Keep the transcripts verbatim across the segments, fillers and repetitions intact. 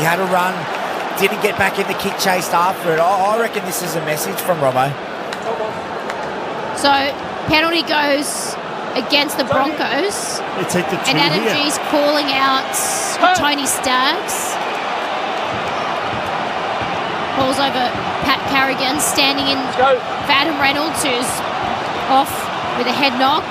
He had a run, didn't get back in the kick chased after it. I, I reckon this is a message from Robbo. So, penalty goes against the Broncos. They take the two and Adam here. G's calling out Tony Staggs. Calls over Pat Carrigan, standing in for Adam Reynolds, who's off with a head knock.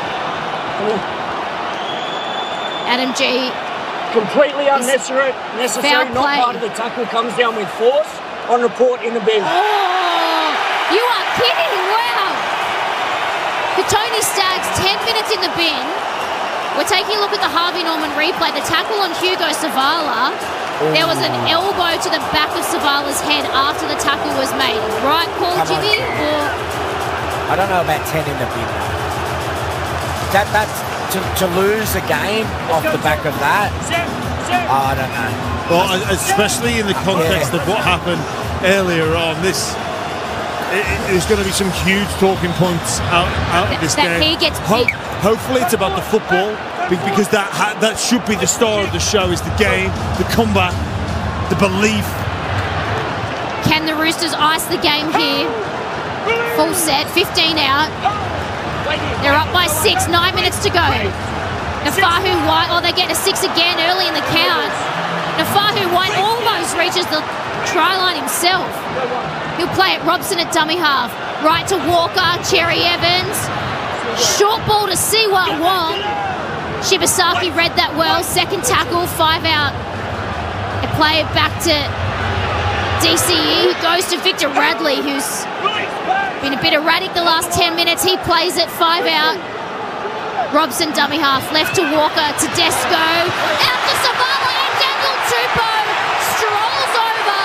Adam G. Completely unnecessary. Necessary. Foul Not play. part of the tackle. Comes down with force. On report in the bin. Oh, you are kidding! Wow. For Tony Staggs, ten minutes in the bin. We're taking a look at the Harvey Norman replay. The tackle on Hugo Savala. There was an elbow to the back of Savala's head after the tackle was made. Right call, Come on, Jimmy? Jimmy. Or I don't know about ten in the bin. That that's to, to lose a game off the back of that. Oh, I don't know. Well, especially in the context Yeah. of what happened earlier on, this it, it, there's going to be some huge talking points out, out of this that game. he gets Ho- picked. hopefully, it's about the football be- because that ha- that should be the star of the show: is the game, the comeback, the belief. can the Roosters ice the game here? Full set, fifteen out. They're up by six, nine minutes to go. Nafahu White, oh, they get a six again early in the count. Nafahu White almost reaches the try line himself. He'll play it. Robson at dummy half. Right to Walker, Cherry Evans. Short ball to Siwa Wong. Shibasaki read that well. Second tackle, five out. They play it back to D C E, who goes to Victor Radley, who's been a bit erratic the last ten minutes. He plays it, five out. Robson dummy half, left to Walker, to Desco, out to Savala, and Daniel Tupou strolls over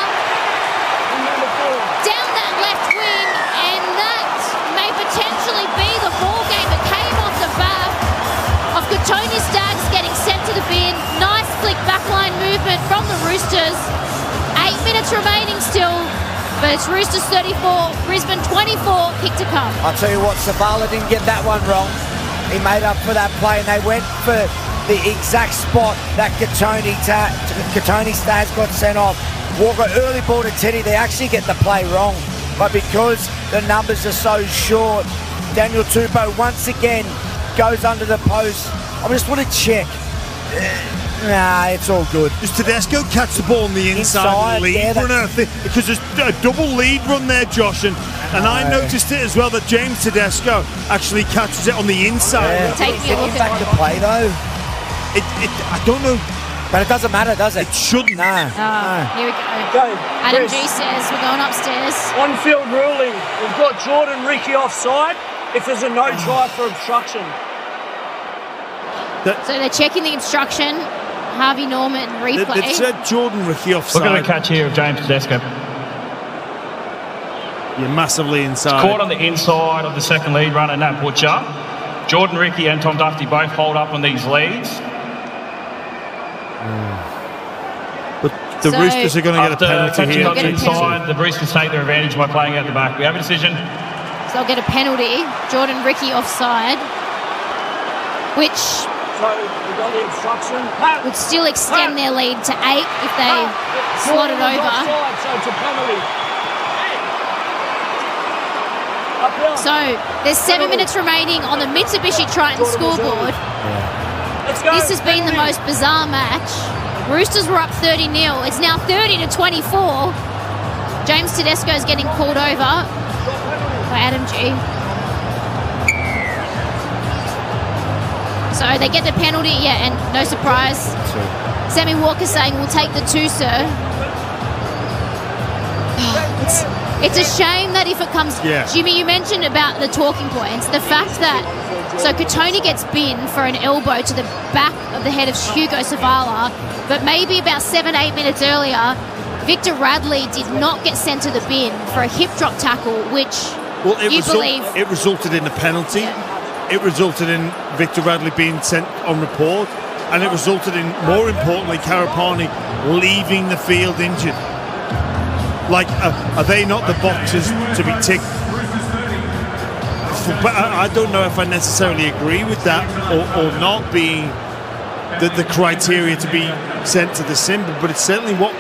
down that left wing, and that may potentially be the ball game that came off the back of Kotoni Staggs getting sent to the bin. Nice flick backline movement from the Roosters. Eight minutes remaining still, but it's Roosters thirty-four, Brisbane twenty-four, kick to come. I'll tell you what, Savala didn't get that one wrong. He made up for that play, and they went for the exact spot that Kotoni ta- Kotoni Staggs got sent off. Walker early ball to Teddy. They actually get the play wrong, but because the numbers are so short, Daniel Tupou once again goes under the post. I just want to check. Nah, it's all good. Does Tedesco catch the ball on the inside, Inside, lead yeah, run? I think, because there's a double lead run there, Josh, and, and I No. noticed it as well that James Tedesco actually catches it on the inside. Yeah. Taking a Get look him at back to play though, It, it, I don't know. but it doesn't matter, does it? It shouldn't. No. Ah, here we go. Go. Adam Chris. G says we're going upstairs. On-field ruling. We've got Jordan Ricky offside if there's a no try for obstruction. So they're checking the instruction. Harvey Norman They, replay. they said Jordan Ricky offside. Look at the catch here of James Tedesco. You're massively inside. Caught on the inside of the second lead runner, Nat Butcher. Jordan Ricky and Tom Duffy both hold up on these leads. But the So- Roosters are going to get a After penalty catching here. on the Get a inside, the Roosters take their advantage by playing out the back. We have a decision. So they'll get a penalty. Jordan Ricky offside, which So we've got the instruction. Pat, would still extend their lead to eight if they slot it Jordan was over. offside, so it's a penalty. Up here. So there's seven minutes remaining on the Mitsubishi Triton scoreboard. Let's go. This has been the most bizarre match. Roosters were up thirty nil. It's now thirty to twenty-four. James Tedesco is getting called over by Adam G. So they get the penalty, yeah, and no surprise. Sammy Walker saying, we'll take the two, sir. It's, it's a shame that if it comes... Yeah. Jimmy, you mentioned about the talking points. The fact that... So Kotoni gets binned for an elbow to the back of the head of Hugo Savala, but maybe about seven, eight minutes earlier, Victor Radley did not get sent to the bin for a hip drop tackle, which Well, it, you result- believe... it resulted in a penalty. Yeah. It resulted in Victor Radley being sent on report. And it resulted in, more importantly, Karapani leaving the field injured. Like, uh, are they not the boxes to be ticked? But I, I don't know if I necessarily agree with that or, or not being the, the criteria to be sent to the sin, but it's certainly what